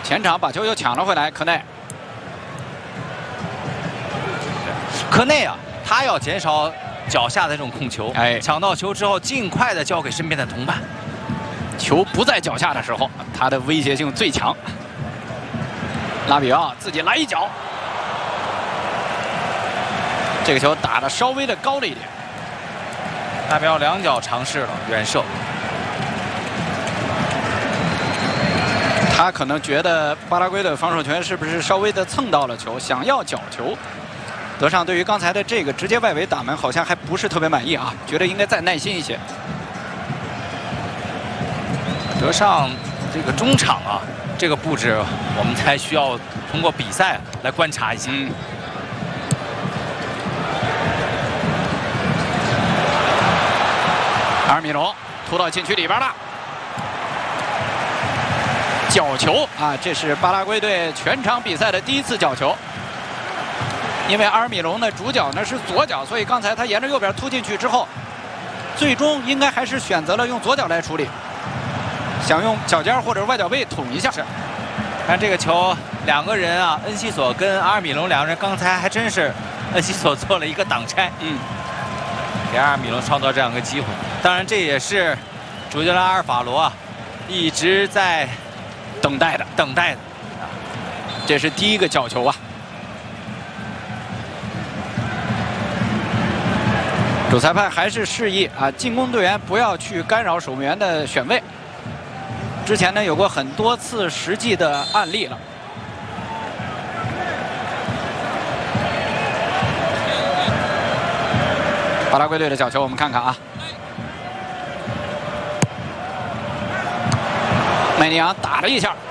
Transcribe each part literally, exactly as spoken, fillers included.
前场把球又抢了回来，科内。 科内啊，他要减少脚下的这种控球， 哎， 抢到球之后尽快的交给身边的同伴。 球不在脚下的时候，他的威胁性最强。拉比奥自己来一脚，这个球打得稍微的高了一点。 拉比奥两脚尝试了远射， 他可能觉得巴拉圭的防守权是不是稍微的蹭到了球，想要角球。德尚对于刚才的这个直接外围打门好像还不是特别满意啊，觉得应该再耐心一些。 德尚这个中场啊，这个布置我们才需要通过比赛来观察一下。 嗯。阿尔米隆突到禁区里边了，角球啊！这是巴拉圭队全场比赛的第一次角球。因为阿尔米隆的主脚呢是左脚，所以刚才他沿着右边突进去之后，最终应该还是选择了用左脚来处理。想用脚尖或者外脚背捅一下。 是，看这个球，两个人啊，恩西索跟阿尔米隆两个人刚才还真是，恩西索做了一个挡拆， 嗯， 给阿尔米隆创造这样一个机会。当然，这也是主教练阿尔法罗啊一直在等待的， 等待的。 这是第一个角球啊！主裁判还是示意啊，进攻队员不要去干扰守门员的选位。之前呢有过很多次实际的案例了。巴拉圭队的角球，我们看看啊。梅尼昂打了一下，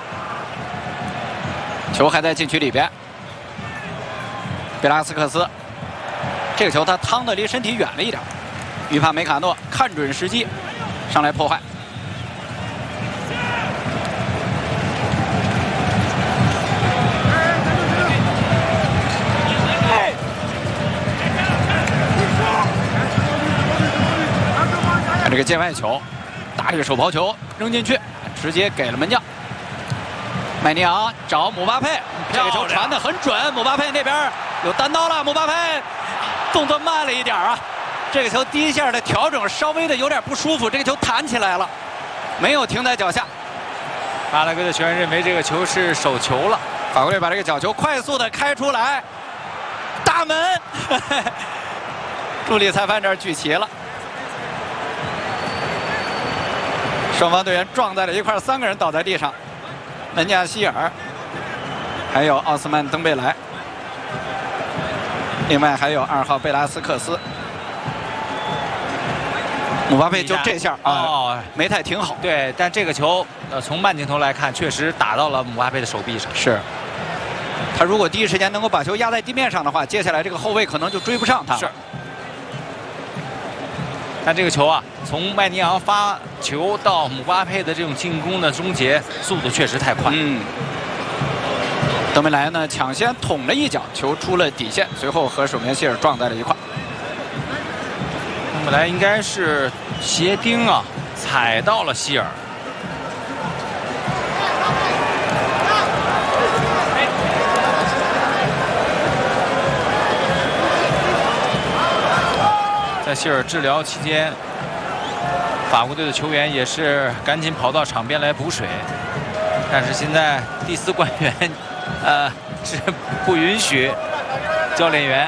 球还在禁区里边。贝拉斯克斯，这个球他趟的离身体远了一点，预判梅卡诺看准时机上来破坏。这个界外球，大力手抛球扔进去，直接给了门将。麦尼昂找姆巴佩，这个球传得很准，姆巴佩那边有单刀了，姆巴佩动作慢了一点啊，这个球第一下的调整稍微的有点不舒服，这个球弹起来了，没有停在脚下。 巴拉圭的球员认为这个球是手球了， 法国队把这个角球快速的开出来，大门，助理裁判这儿举旗了。双方队员撞在了一块，三个人倒在地上，门将希尔，还有奥斯曼登贝莱，另外还有二号贝拉斯克斯。姆巴佩就这下啊、哦，没太停好。 对，但这个球呃从慢镜头来看，确实打到了姆巴佩的手臂上。 是，他如果第一时间能够把球压在地面上的话，接下来这个后卫可能就追不上他。 是。但这个球啊，从麦尼昂发球到姆巴佩的这种进攻的终结，速度确实太快。 嗯。登贝莱呢抢先捅了一脚，球出了底线，随后和守门员希尔撞在了一块。 登贝莱应该是鞋钉啊踩到了希尔。在希尔治疗期间，法国队的球员也是赶紧跑到场边来补水，但是现在第四官员，呃，是不允许教练员，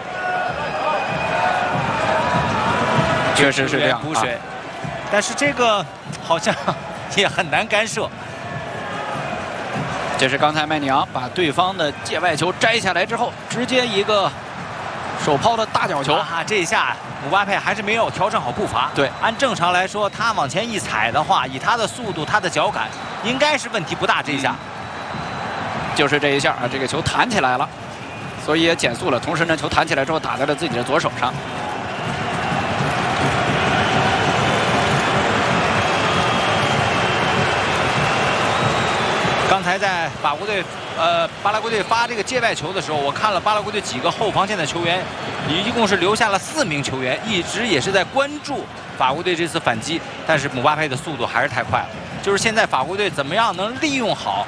确实是这样补水，啊、但是这个好像也很难干涉。 这是刚才麦尼昂把对方的界外球摘下来之后，直接一个手抛的大角球啊！这一下姆巴佩还是没有调整好步伐。 对， 按正常来说，他往前一踩的话，以他的速度、他的脚感，应该是问题不大。这一下， 嗯、就是这一下啊，这个球弹起来了，所以也减速了。同时呢，球弹起来之后打在了自己的左手上。 刚才在法国队，呃，巴拉圭队发这个界外球的时候，我看了巴拉圭队几个后防线的球员，一共是留下了四名球员，一直也是在关注法国队这次反击。但是姆巴佩的速度还是太快了，就是现在法国队怎么样能利用好